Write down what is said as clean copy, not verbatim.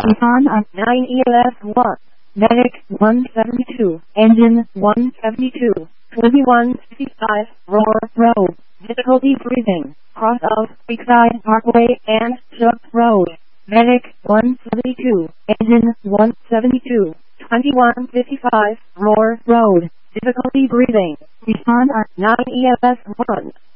Nissan 9 ELS 1, Medic 172, Engine 172, 2165, Roar Road, difficulty breathing, cross of Creekside Parkway and Shook Road, Medic 172, Engine 172, 2155, Roar Road, difficulty breathing, Nissan 9 ELS 1.